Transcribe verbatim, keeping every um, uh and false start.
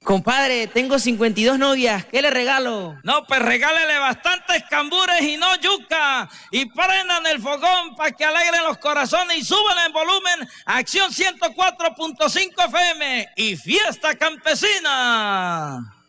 Compadre, tengo cincuenta y dos novias, ¿qué le regalo? No, pues regálele bastantes cambures y no yuca. Y prendan el fogón para que alegren los corazones y suban el volumen a Acción ciento cuatro punto cinco F M y Fiesta Campesina.